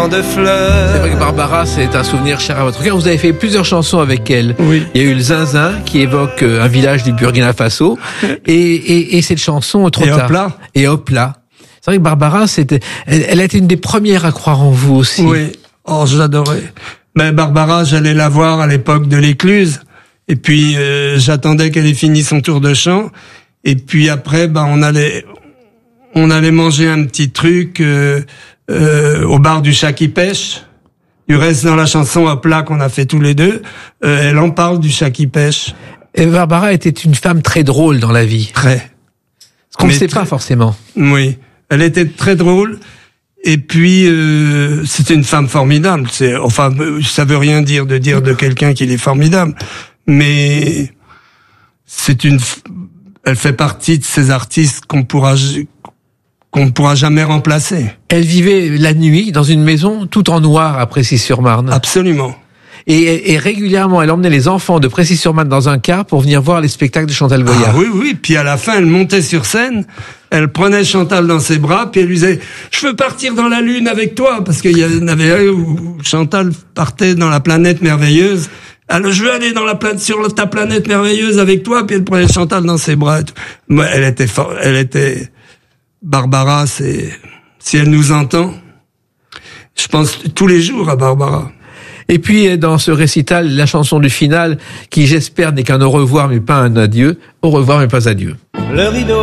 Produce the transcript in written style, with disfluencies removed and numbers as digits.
de fleurs. C'est vrai que Barbara, c'est un souvenir cher à votre cœur. Vous avez fait plusieurs chansons avec elle. Oui. Il y a eu le Zinzin qui évoque un village du Burkina Faso et cette chanson Trop Et tard. Hop là. Et Hop là. C'est vrai que Barbara, elle a été une des premières à croire en vous aussi. Oui. Oh, j'adorais. Mais Barbara, j'allais la voir à l'époque de l'Écluse. Et puis, j'attendais qu'elle ait fini son tour de chant. Et puis après, on allait manger un petit truc au bar du Chat qui pêche. Du reste, dans la chanson Hop là qu'on a fait tous les deux, elle en parle du Chat qui pêche. Et Barbara était une femme très drôle dans la vie. Très. Ce qu'on ne Mais sait pas forcément. Oui. Elle était très drôle. Et puis, c'était une femme formidable. Ça veut rien dire de quelqu'un qu'il est formidable. Mais elle fait partie de ces artistes qu'on ne pourra jamais remplacer. Elle vivait la nuit dans une maison tout en noir à Précy-sur-Marne. Absolument. Et régulièrement, elle emmenait les enfants de Précy-sur-Marne dans un car pour venir voir les spectacles de Chantal Boyard. Ah oui. Puis à la fin, elle montait sur scène, elle prenait Chantal dans ses bras, puis elle lui disait « Je veux partir dans la lune avec toi », parce qu'il y en avait un où Chantal partait dans la planète merveilleuse. Alors, je veux aller sur ta planète merveilleuse avec toi, puis elle prenait Chantal dans ses bras. Moi, elle était Barbara, si elle nous entend, je pense tous les jours à Barbara. Et puis, dans ce récital, la chanson du final, qui j'espère n'est qu'un au revoir mais pas un adieu, au revoir mais pas adieu. Le rideau